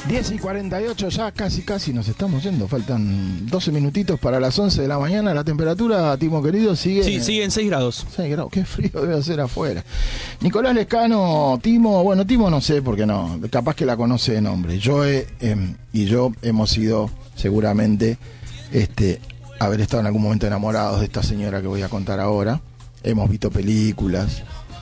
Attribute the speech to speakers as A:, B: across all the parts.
A: 10:48 ya, casi nos estamos yendo. Faltan 12 minutitos para las 11 de la mañana. La temperatura, Timo querido, sigue...
B: Sí, sigue en 6 grados.
A: 6 grados, qué frío debe hacer afuera. Nicolás Lescano, Timo, bueno, Timo no sé porque no, capaz que la conoce de nombre. Joe y yo hemos sido seguramente haber estado en algún momento enamorados de esta señora que voy a contar ahora. Hemos visto películas.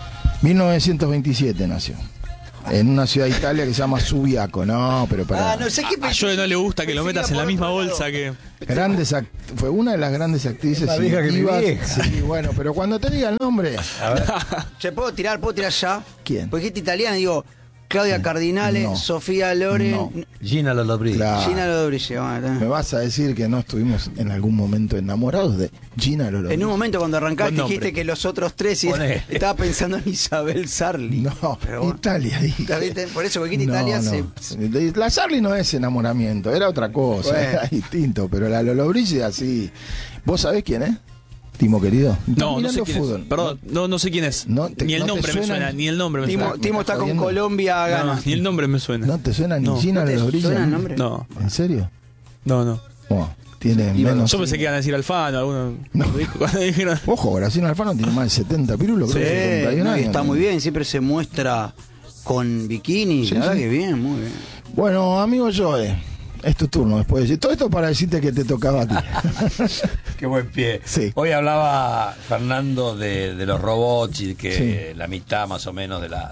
A: 1927 nació. En una ciudad de Italia que se llama Subiaco. No, pero para...
C: no sé qué
B: A Joe no le gusta que lo metas en la misma bolsa que...
A: Fue una de las grandes actrices
D: La vieja que mi
A: vivas.
D: vieja.
A: Sí, bueno, pero cuando te diga el nombre...
D: A ver.
C: ¿Puedo tirar ya?
A: ¿Quién?
C: Porque dijiste italiana, digo, Claudia Cardinale,
A: No.
C: Sofía Loren,
A: No.
D: Gina Lollobrigida.
A: Claro.
C: Gina Lollobrigida. Bueno,
A: ¿Me vas a decir que no estuvimos en algún momento enamorados de Gina Lollobrigida?
C: en un momento cuando arrancaste
B: Buen nombre.
C: dijiste que los otros tres y
D: Ponele.
C: estaba pensando en Isabel Sarli.
A: No,
C: Pero bueno.
A: Italia dije.
C: ¿Viste? Por eso, porque Italia
A: La Charlie no es enamoramiento, era otra cosa,
C: Bueno.
A: era distinto, pero la Lollobrigida sí. ¿Vos sabés quién es? Timo querido.
B: No, no sé
A: Mirando
B: quién
A: fútbol.
B: es. Perdón, no sé quién es.
A: No
B: Ni el
A: te
B: nombre me suena, ni el nombre me suena.
C: Timo está con
A: jodiendo.
C: Colombia a
B: No,
C: gana.
B: ni el nombre me suena.
A: ¿No te suena ni
B: No.
A: Gina
C: ¿No te
A: Lollobrigida?
C: suena el nombre?
B: No,
A: ¿En serio?
B: no.
A: Bueno, tiene menos...
B: Yo pensé que iban a decir Alfano, alguno.
A: No.
B: Cuando dijeron...
A: Ojo, Graciano Alfano tiene más de 70 pirulos, creo que
C: Sí,
A: 71
C: no, y
A: años.
C: está muy bien, siempre se muestra con bikini,
A: Sí,
C: la verdad
A: sí.
C: que bien, muy bien.
A: Bueno, amigo Joe, es tu turno después de decir. Todo esto para decirte que te tocaba a ti.
D: Qué buen pie.
A: Sí.
D: Hoy hablaba Fernando de los robots y que
A: Sí.
D: la mitad más o menos de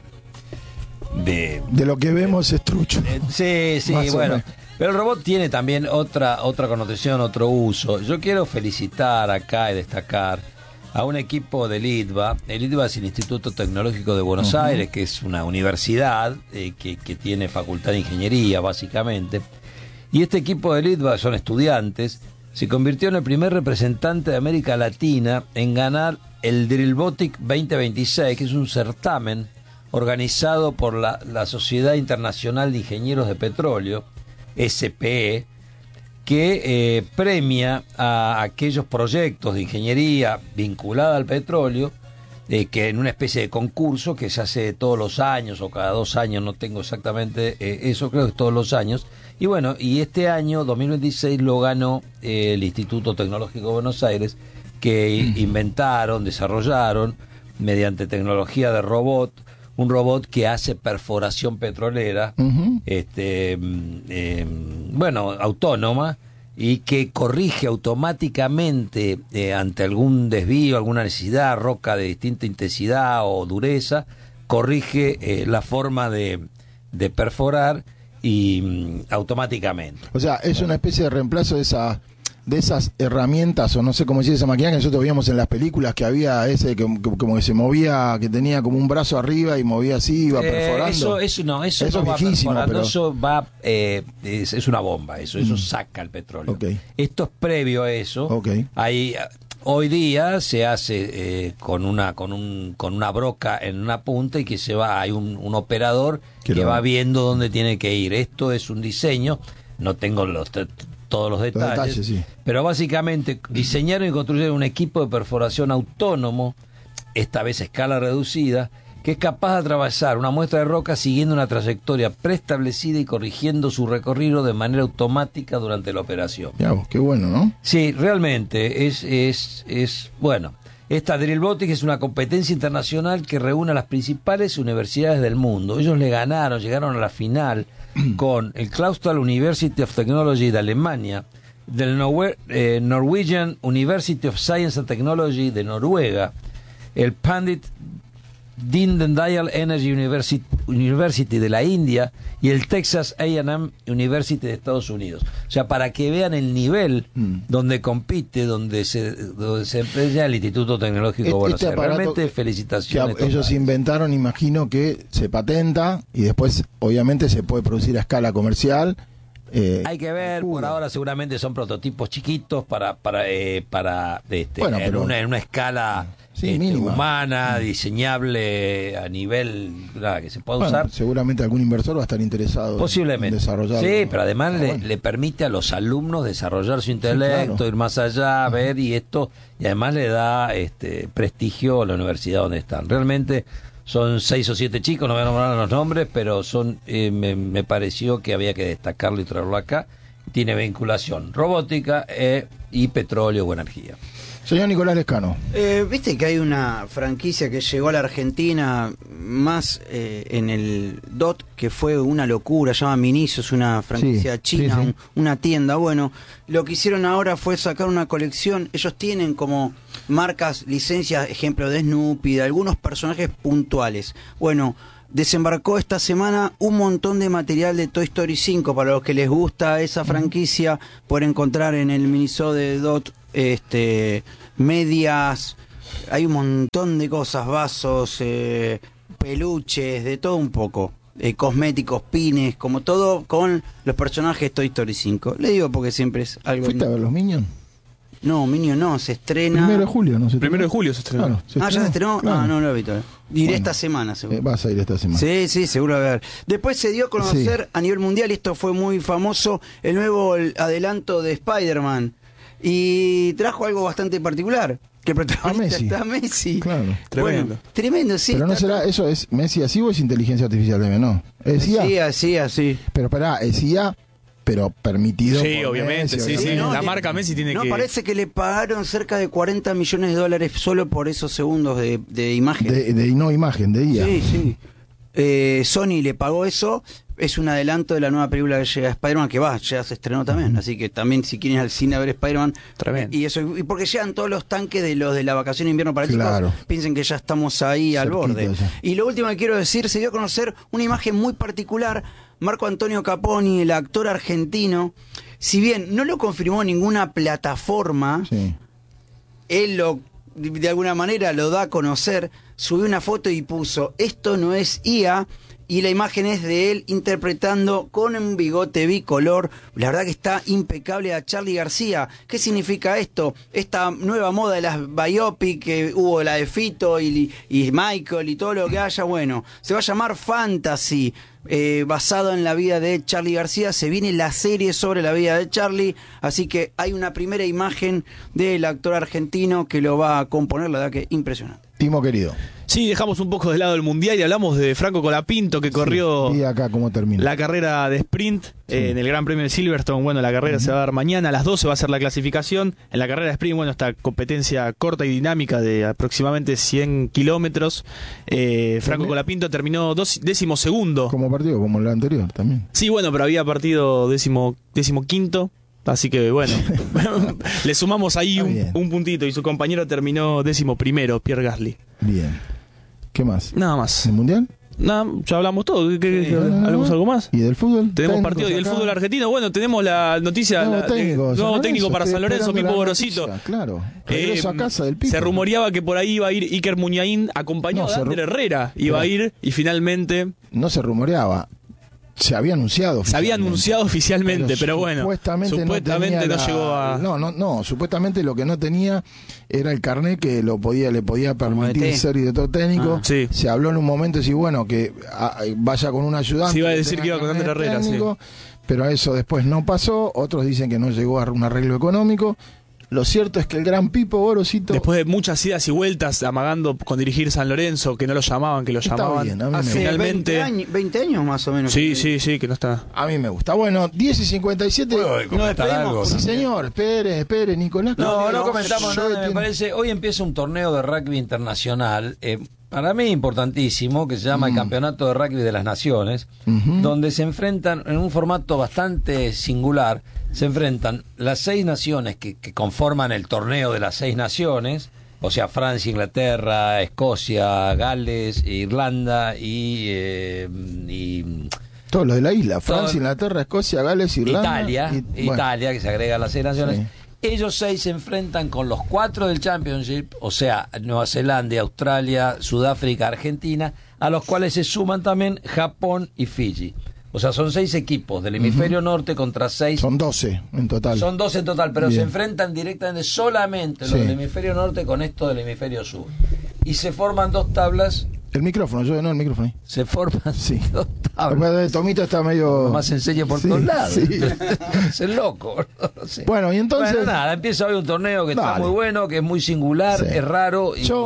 A: De lo que vemos es trucho.
D: sí,
A: Más o
D: bueno.
A: menos.
D: Pero el robot tiene también otra connotación, otro uso. Yo quiero felicitar acá y destacar a un equipo del ITBA. El ITBA es el Instituto Tecnológico de Buenos Aires, que es una universidad que tiene facultad de ingeniería, básicamente. Y este equipo del ITBA, son estudiantes, se convirtió en el primer representante de América Latina en ganar el Drillbotic 2026, que es un certamen organizado por la Sociedad Internacional de Ingenieros de Petróleo, SPE, que premia a aquellos proyectos de ingeniería vinculada al petróleo, que en una especie de concurso que se hace todos los años o cada 2 años, no tengo exactamente eso, creo que es todos los años. Y bueno, y este año, 2026, lo ganó el Instituto Tecnológico de Buenos Aires, que inventaron, desarrollaron, mediante tecnología de robot, un robot que hace perforación petrolera,
A: Ujú.
D: autónoma, y que corrige automáticamente ante algún desvío, alguna necesidad, roca de distinta intensidad o dureza, corrige la forma de perforar y automáticamente.
A: O sea, es una especie de reemplazo de esas herramientas, o no sé cómo decir, esa máquina que nosotros veíamos en las películas, que había ese que como que se movía, que tenía como un brazo arriba y movía así, iba perforando.
D: Eso no
A: es
D: va
A: viejísimo,
D: perforando,
A: pero...
D: eso va, es una bomba, eso saca el petróleo.
A: Ok.
D: Esto es previo a eso.
A: Ok.
D: Hoy día se hace con una broca en una punta y que hay un operador que va viendo dónde tiene que ir. Esto es un diseño, no tengo todos los detalles,
A: sí.
D: pero básicamente diseñaron y construyeron un equipo de perforación autónomo, esta vez a escala reducida, que es capaz de atravesar una muestra de roca siguiendo una trayectoria preestablecida y corrigiendo su recorrido de manera automática durante la operación.
A: Ya vos, qué bueno, ¿no?
D: Sí, realmente es bueno. Esta Drillbotic es una competencia internacional que reúne a las principales universidades del mundo. Ellos llegaron a la final con el Claustral University of Technology de Alemania, del Norwegian University of Science and Technology de Noruega, el Pandit Dindendal Energy University de la India y el Texas A&M University de Estados Unidos. O sea, para que vean el nivel donde compite, donde se emplea el Instituto Tecnológico de Buenos Aires. Realmente felicitaciones.
A: Que ellos inventaron, imagino que se patenta y después obviamente se puede producir a escala comercial.
D: Hay que ver, por ahora seguramente son prototipos chiquitos para
A: Bueno, pero-
D: en una escala
A: mínima.
D: humana, diseñable a nivel que se pueda
A: Bueno,
D: usar.
A: seguramente algún inversor va a estar interesado
D: Posiblemente.
A: en desarrollarlo.
D: Sí, pero además
A: Ah, bueno.
D: le permite a los alumnos desarrollar su intelecto,
A: claro.
D: ir más allá, ver y además le da prestigio a la universidad donde están. Realmente son 6 o 7 chicos, no voy a nombrar los nombres, pero son me pareció que había que destacarlo y traerlo acá. Tiene vinculación robótica y petróleo o energía.
A: Señor Nicolás Lescano.
C: Viste que hay una franquicia que llegó a la Argentina más en el DOT, que fue una locura, se llama Minicios, una franquicia china,
A: sí.
C: una tienda. Bueno, lo que hicieron ahora fue sacar una colección. Ellos tienen como marcas, licencias, ejemplo de Snoopy, de algunos personajes puntuales. Bueno, desembarcó esta semana un montón de material de Toy Story 5. Para los que les gusta esa franquicia, pueden encontrar en el Miniso de DOT medias, hay un montón de cosas, vasos, peluches, de todo un poco, cosméticos, pines, como todo con los personajes Toy Story 5. Le digo porque siempre es algo...
A: ¿Fuiste a ver los Minions?
C: No, Minions no, se estrena...
A: 1 de julio, ¿no?
B: Primero de julio se estrenó.
A: Claro,
C: ¿Ya se estrenó?
A: Claro.
C: Ah, no lo he visto. Iré
A: Bueno,
C: esta semana, seguro.
A: Vas a ir esta semana.
C: Sí, sí, seguro a ver. Después se dio a conocer a nivel mundial, y esto fue muy famoso, el nuevo adelanto de Spider-Man. Y trajo algo bastante particular. Que el protagonista
A: Messi.
C: está Messi.
A: Claro.
B: Tremendo.
C: Bueno, tremendo, sí.
A: Pero no
C: está-
A: será, eso es Messi así o es inteligencia artificial también, no. Es IA.
C: Sí, así, así.
A: Pero pará, es IA, pero permitido.
B: Sí,
A: por
B: obviamente,
A: Messi,
B: sí, sí.
C: no,
B: La
C: le-
B: marca Messi tiene
C: No,
B: que...
C: parece que le pagaron cerca de 40 millones de dólares solo por esos segundos de imagen.
A: De no imagen, de IA.
C: Sí, sí. Sony le pagó eso. Es un adelanto de la nueva película que llega a Spider-Man, que ya se estrenó también. Así que también, si quieren ir al cine a ver Spider-Man.
B: Tremendo.
C: Y eso, y porque llegan todos los tanques de los de la vacación de invierno para
A: Claro.
C: chicos, piensen que ya estamos ahí al
A: Cerquita
C: borde.
A: ya.
C: Y lo último que quiero decir, se dio a conocer una imagen muy particular. Marco Antonio Caponi, el actor argentino, si bien no lo confirmó ninguna plataforma,
A: Sí.
C: él de alguna manera lo da a conocer, subió una foto y puso, esto no es IA, y la imagen es de él interpretando con un bigote bicolor, la verdad que está impecable, a Charly García. ¿Qué significa esto? Esta nueva moda de las biopic, que hubo la de Fito y Michael y todo lo que haya, bueno, se va a llamar Fantasy. Basado en la vida de Charly García, se viene la serie sobre la vida de Charly, así que hay una primera imagen del actor argentino que lo va a componer, la verdad que impresionante.
A: Timo querido.
B: Sí, dejamos un poco de lado el mundial y hablamos de Franco Colapinto, que corrió
A: Y acá cómo termina.
B: la carrera de sprint en el Gran Premio de Silverstone. Bueno, la carrera se va a dar mañana a las 12, va a ser la clasificación. En la carrera de sprint, bueno, esta competencia corta y dinámica de aproximadamente 100 kilómetros. Franco Colapinto terminó 12º.
A: Como partido, como el anterior también.
B: Sí, bueno, pero había partido 15º. Así que bueno, le sumamos ahí
A: Está bien.
B: un puntito y su compañero terminó 11º, Pierre Gasly.
A: Bien. ¿Qué más?
B: Nada más.
A: ¿El mundial?
B: Nada, ya hablamos todo. ¿Hablamos algo más?
A: ¿Y del fútbol?
B: Tenemos
A: Técnicos
B: partido y del
A: acá.
B: fútbol argentino. Bueno, tenemos la noticia
A: Nuevo técnico,
B: nuevo
A: San
B: técnico
A: Lorenzo,
B: para
A: estoy
B: San Lorenzo,
A: esperando
B: Pipo
A: la
B: Gorosito.
A: noticia, Claro. Regreso a casa del Pipo.
B: Se rumoreaba que por ahí iba a ir Iker Muniain acompañado
A: No,
B: de Ander Herrera. Iba a ir y finalmente
A: No se rumoreaba. Se había anunciado.
B: se había
A: oficialmente.
B: anunciado oficialmente, pero bueno,
A: supuestamente,
B: supuestamente no
A: tenía
B: llegó a...
A: No, supuestamente lo que no tenía era el carnet que le podía permitir
C: DT.
A: ser director técnico.
B: Sí.
A: Se habló en un momento y bueno, que vaya con un ayudante.
B: Se iba a
A: que
B: decir
A: tenga
B: que iba con
A: carnet
B: Ander Herrera,
A: técnico, pero eso después no pasó. Otros dicen que no llegó a un arreglo económico. Lo cierto es que el gran Pipo Gorosito
B: Después de muchas idas y vueltas amagando con dirigir San Lorenzo, que no lo llamaban, que lo
A: Está
B: llamaban.
A: bien, a mí me
C: Hace
A: gusta.
B: Finalmente-
C: 20 años más o menos.
B: Sí, que no está.
A: A mí me gusta. Bueno, 10:57.
D: No
C: despedimos.
A: Sí, señor. Espere, Nicolás.
D: No comentamos
A: Yo
D: nada, me
A: tiene-
D: parece. Hoy empieza un torneo de rugby internacional, para mí importantísimo, que se llama el Campeonato de Rugby de las Naciones, donde se enfrentan en un formato bastante singular, se enfrentan las 6 naciones que conforman el torneo de las 6 naciones, o sea, Francia, Inglaterra, Escocia, Gales, Irlanda y
A: Todo lo de la isla. Francia,
D: Todo-
A: Inglaterra, Escocia, Gales, Irlanda. Bueno,
D: Italia, que se agrega a las 6 naciones.
A: Sí.
D: Ellos 6 se enfrentan con los 4 del Championship, o sea, Nueva Zelanda, Australia, Sudáfrica, Argentina, a los cuales se suman también Japón y Fiji. O sea, son 6 equipos del hemisferio norte contra 6.
A: Son 12 en total.
D: Son 12 en total, pero
A: Bien.
D: se enfrentan directamente solamente los
A: Sí.
D: del hemisferio norte con esto del hemisferio sur. Y se forman 2 tablas.
A: El micrófono, yo no el micrófono. ahí.
D: Se forman
A: Sí.
D: 2 tablas.
A: Después Tomito está medio.
D: Más se enseña por
A: Sí,
D: todos lados.
A: sí.
D: Es el loco. No sé.
A: Bueno, y entonces.
D: Bueno, nada, empieza hoy un torneo que está
A: Dale.
D: muy bueno, que es muy singular,
A: Sí.
D: es raro y,
A: Yo-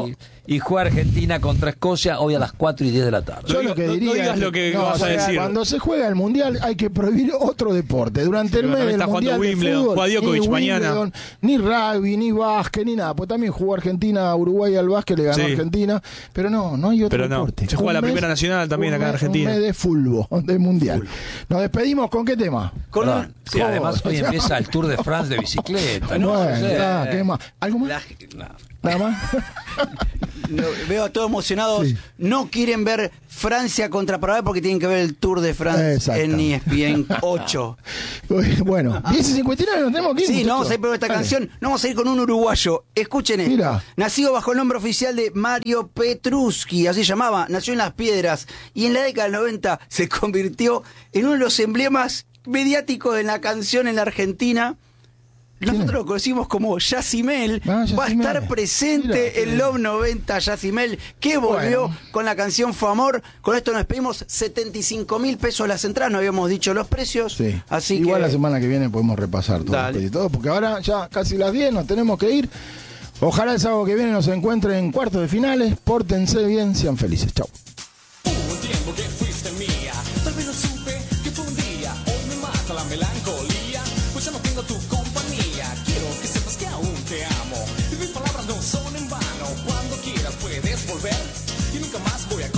D: y juega Argentina contra Escocia hoy a las 4:10 de la tarde.
A: Yo lo que
B: no
A: diría
B: digas
A: es
B: lo que
A: no,
B: vas a
A: o sea,
B: decir.
A: cuando se juega el mundial hay que prohibir otro deporte. Durante el
B: Pero
A: mes
B: también
A: del
B: está jugando
A: mundial de
B: Wimbledon,
A: fútbol,
B: juega Djokovic
A: ni
B: mañana.
A: Wimbledon, ni rugby, ni básquet, ni nada. Pues también jugó Argentina, Uruguay al básquet, le ganó
B: Sí.
A: Argentina. Pero no hay otro
B: Pero no,
A: deporte.
B: se juega
A: Un
B: la
A: mes-
B: Primera Nacional también acá en Argentina.
A: Un mes de fútbol, de mundial. Nos despedimos con qué tema.
C: Con
D: Perdón,
C: un-
D: sí, además hoy
A: Oh,
D: empieza el Tour de France de bicicleta. ¿no?
A: Bueno,
D: Sí.
A: ¿qué más? ¿Algo más? Nada más.
C: Veo a todos emocionados.
A: Sí.
C: No quieren ver Francia contra Paraguay porque tienen que ver el Tour de France
A: Exacto.
C: en ESPN 8.
A: Bueno, 10:59 nos tenemos que ir.
C: Sí, no
A: muchachos.
C: vamos a ir por esta
A: Dale.
C: canción. No vamos a ir con un uruguayo. Escuchen esto.
A: Mira.
C: Nacido bajo el nombre oficial de Mario Petruski, así se llamaba. Nació en Las Piedras y en la década del 90 se convirtió en uno de los emblemas mediáticos de la canción en la Argentina. Nosotros lo conocimos como Yacimel.
A: Ah,
C: Va a
A: Yacimel.
C: estar presente
A: Mira.
C: en Love 90 Yacimel, que volvió
A: Bueno.
C: con la canción Fue Amor. Con esto nos pedimos 75.000 pesos las entradas. No habíamos dicho los precios.
A: Sí.
C: Así
A: Igual
C: que
A: la semana que viene podemos repasar todo,
C: Dale.
A: y todo, porque ahora ya casi las 10 nos tenemos que ir. Ojalá el sábado que viene nos encuentren en cuartos de finales. Pórtense bien, sean felices. Chau.
E: Hubo un tiempo que fuiste mía, tal vez no supe que fue un día. Hoy me mata la melancolía, pues ya no tengo tu compañía. Quiero que sepas que aún te amo y mis palabras no son en vano. Cuando quieras puedes volver y nunca más voy a